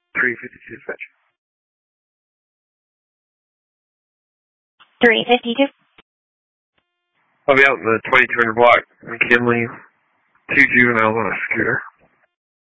352 dispatch. 352. I'll be out in the 2200 block, McKinley. 2 juveniles on a scooter.